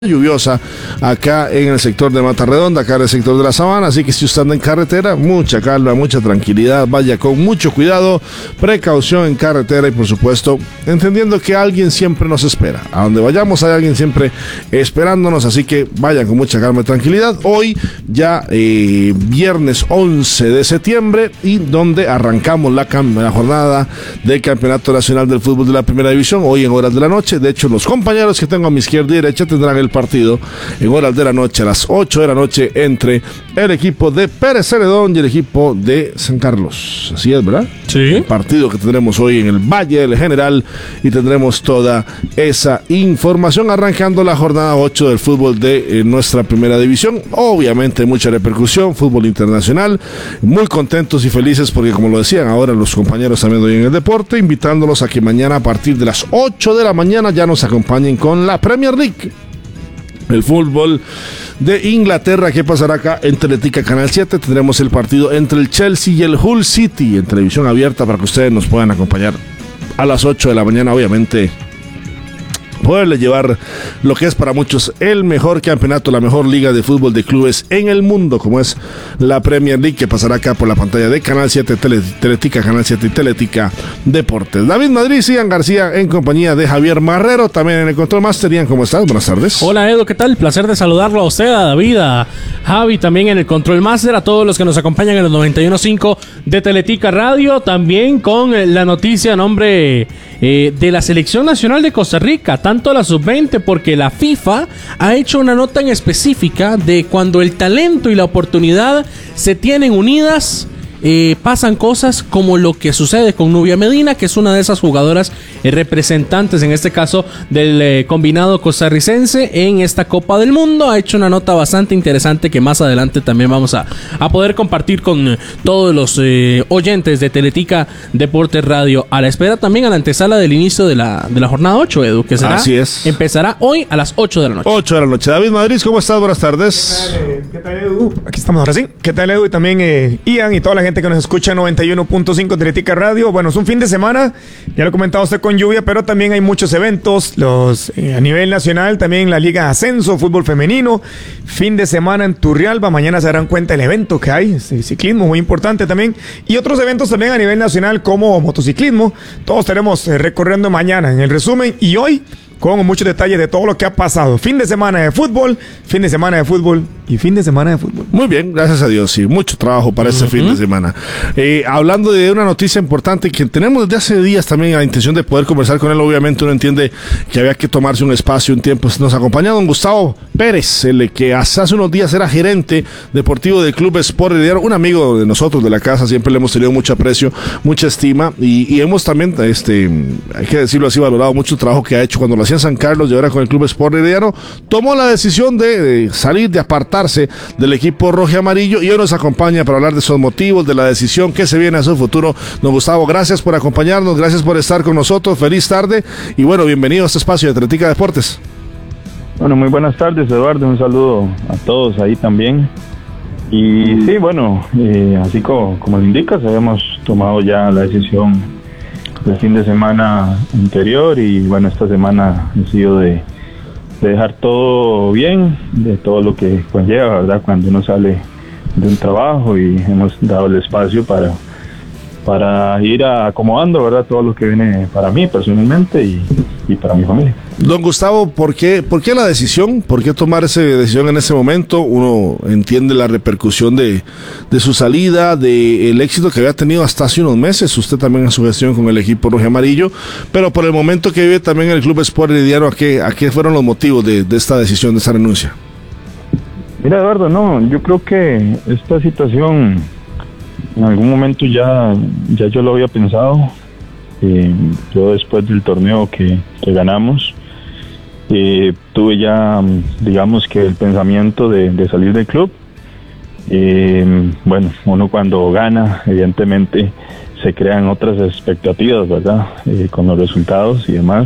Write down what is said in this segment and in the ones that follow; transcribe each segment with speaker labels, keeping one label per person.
Speaker 1: lluviosa acá en el sector de Mata Redonda, acá en el sector de la Sabana, así que si usted anda en carretera, mucha calma, mucha tranquilidad, vaya con mucho cuidado, precaución en carretera y por supuesto entendiendo que alguien siempre nos espera, a donde vayamos hay alguien siempre esperándonos, así que vayan con mucha calma y tranquilidad. Hoy ya viernes 11 de septiembre y donde arrancamos la jornada del Campeonato Nacional del Fútbol de la Primera División, hoy en horas de la noche. De hecho, los compañeros que tengo a mi izquierda y derecha tendrán el partido en horas de la noche, a las 8 de la noche, entre el equipo de Pérez Celedón y el equipo de San Carlos. Así es, ¿verdad?
Speaker 2: Sí.
Speaker 1: El partido que tendremos hoy en el Valle del General y tendremos toda esa información arrancando la jornada 8 del fútbol de nuestra Primera División. Obviamente mucha repercusión, fútbol internacional, muy contentos y felices porque, como lo decían ahora los compañeros también hoy en el deporte, invitándolos a que mañana a partir de las 8 de la mañana ya nos acompañen con la Premier League. El fútbol de Inglaterra que pasará acá en Teletica Canal 7. Tendremos el partido entre el Chelsea y el Hull City en televisión abierta para que ustedes nos puedan acompañar a las 8 de la mañana, obviamente poderle llevar lo que es para muchos el mejor campeonato, la mejor liga de fútbol de clubes en el mundo, como es la Premier League, que pasará acá por la pantalla de Canal 7, Teletica Canal 7 y Teletica Deportes. David Madrid, Ian García en compañía de Javier Marrero, también en el Control Master. Ian, ¿cómo estás? Buenas tardes.
Speaker 2: Hola Edu, ¿qué tal? Placer de saludarlo a usted, a David, a Javi, también en el Control Master, a todos los que nos acompañan en los 91.5 de Teletica Radio, también con la noticia a nombre de la Selección Nacional de Costa Rica, tanto la sub-20, porque la FIFA ha hecho una nota en específica de cuando el talento y la oportunidad se tienen unidas, pasan cosas como lo que sucede con Nubia Medina, que es una de esas jugadoras representantes, en este caso del combinado costarricense en esta Copa del Mundo. Ha hecho una nota bastante interesante que más adelante también vamos a poder compartir con todos los oyentes de Teletica Deportes Radio, a la espera también a la antesala del inicio de la jornada 8, Edu, que será,
Speaker 1: así es,
Speaker 2: empezará hoy a las 8 de la noche.
Speaker 1: 8 de la noche. David Madrid, ¿cómo estás? Buenas tardes.
Speaker 3: ¿Qué tal, Edu? Aquí estamos ahora sí. ¿Qué tal, Edu? Y también Ian y toda la gente que nos escucha en 91.5 Teletica Radio. Bueno, es un fin de semana, ya lo comentaba usted, con lluvia, pero también hay muchos eventos, a nivel nacional, también la Liga Ascenso, fútbol femenino, fin de semana en Turrialba, mañana se darán cuenta el evento que hay, ciclismo muy importante también, y otros eventos también a nivel nacional como motociclismo, todos estaremos recorriendo mañana en el resumen, y hoy con muchos detalles de todo lo que ha pasado. Fin de semana de fútbol, fin de semana de fútbol y fin de semana de fútbol.
Speaker 1: Muy bien, gracias a Dios, sí, mucho trabajo para este fin de semana. Hablando de una noticia importante que tenemos desde hace días también la intención de poder conversar con él, obviamente uno entiende que había que tomarse un espacio, un tiempo. Nos acompaña don Gustavo Pérez, el que hace unos días era gerente deportivo del Club Sport Herediano, un amigo de nosotros de la casa, siempre le hemos tenido mucho aprecio, mucha estima y hemos también, hay que decirlo así, valorado mucho el trabajo que ha hecho cuando lo hacía en San Carlos y ahora con el Club Sport Herediano. Tomó la decisión de salir, de apartarse del equipo rojo y amarillo, y hoy nos acompaña para hablar de esos motivos, de la decisión que se viene a su futuro. Don Gustavo, gracias por acompañarnos, gracias por estar con nosotros, feliz tarde y bueno, bienvenido a este espacio de Teletica Deportes.
Speaker 4: Bueno, muy buenas tardes, Eduardo, un saludo a todos ahí también. Y sí, bueno, así como lo indicas, habíamos tomado ya la decisión del fin de semana anterior y bueno, esta semana ha sido de dejar todo bien, de todo lo que conlleva, ¿verdad? Cuando uno sale de un trabajo, y hemos dado el espacio para ir acomodando, ¿verdad? Todo lo que viene para mí personalmente y para mi familia.
Speaker 1: Don Gustavo, ¿por qué la decisión? ¿Por qué tomar esa decisión en ese momento? Uno entiende la repercusión de su salida, del éxito que había tenido hasta hace unos meses, usted también en su gestión con el equipo rojo y amarillo, pero por el momento que vive también el Club Sport Herediano, ¿a qué fueron los motivos de esta decisión, de esta renuncia?
Speaker 4: Mira, Eduardo, no, yo creo que esta situación en algún momento ya yo lo había pensado. Yo después del torneo que ganamos, tuve ya, digamos que el pensamiento de salir del club. Bueno, uno cuando gana, evidentemente se crean otras expectativas, ¿verdad? Con los resultados y demás.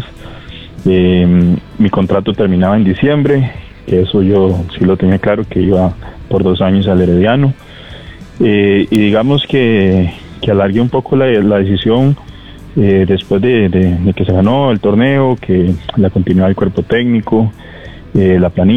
Speaker 4: Mi contrato terminaba en diciembre, que eso yo sí lo tenía claro, que iba por 2 años al Herediano. Y digamos que alargué un poco la decisión después de que se ganó el torneo, que la continuidad del cuerpo técnico, la planilla.